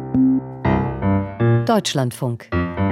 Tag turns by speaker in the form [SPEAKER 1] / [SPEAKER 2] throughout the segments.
[SPEAKER 1] Deutschlandfunk.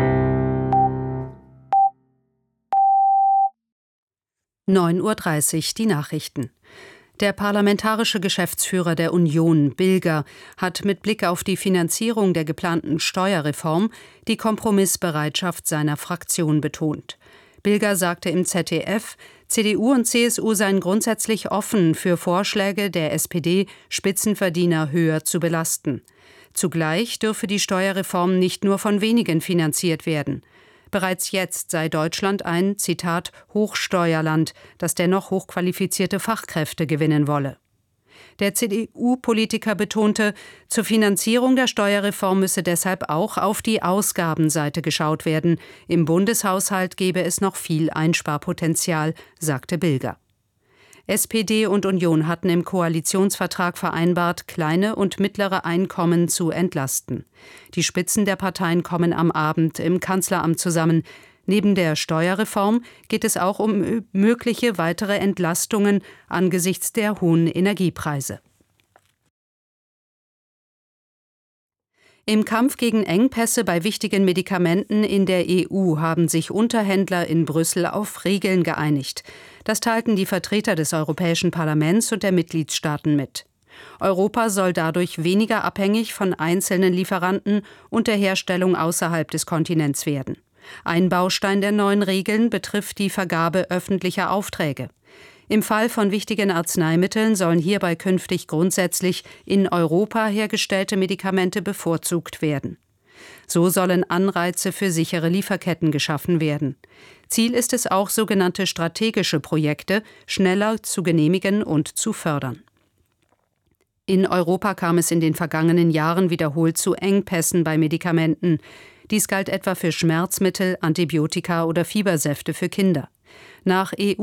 [SPEAKER 1] (9:30 Uhr) die Nachrichten. Der parlamentarische Geschäftsführer der Union, Bilger, hat mit Blick auf die Finanzierung der geplanten Steuerreform die Kompromissbereitschaft seiner Fraktion betont. Bilger sagte im ZDF, CDU und CSU seien grundsätzlich offen für Vorschläge der SPD, Spitzenverdiener höher zu belasten. Zugleich dürfe die Steuerreform nicht nur von wenigen finanziert werden. Bereits jetzt sei Deutschland ein, Zitat, Hochsteuerland, das dennoch hochqualifizierte Fachkräfte gewinnen wolle. Der CDU-Politiker betonte, zur Finanzierung der Steuerreform müsse deshalb auch auf die Ausgabenseite geschaut werden. Im Bundeshaushalt gebe es noch viel Einsparpotenzial, sagte Bilger. SPD und Union hatten im Koalitionsvertrag vereinbart, kleine und mittlere Einkommen zu entlasten. Die Spitzen der Parteien kommen am Abend im Kanzleramt zusammen. Neben der Steuerreform geht es auch um mögliche weitere Entlastungen angesichts der hohen Energiepreise. Im Kampf gegen Engpässe bei wichtigen Medikamenten in der EU haben sich Unterhändler in Brüssel auf Regeln geeinigt. Das teilten die Vertreter des Europäischen Parlaments und der Mitgliedstaaten mit. Europa soll dadurch weniger abhängig von einzelnen Lieferanten und der Herstellung außerhalb des Kontinents werden. Ein Baustein der neuen Regeln betrifft die Vergabe öffentlicher Aufträge. Im Fall von wichtigen Arzneimitteln sollen hierbei künftig grundsätzlich in Europa hergestellte Medikamente bevorzugt werden. So sollen Anreize für sichere Lieferketten geschaffen werden. Ziel ist es auch, sogenannte strategische Projekte schneller zu genehmigen und zu fördern. In Europa kam es in den vergangenen Jahren wiederholt zu Engpässen bei Medikamenten. Dies galt etwa für Schmerzmittel, Antibiotika oder Fiebersäfte für Kinder. Nach EU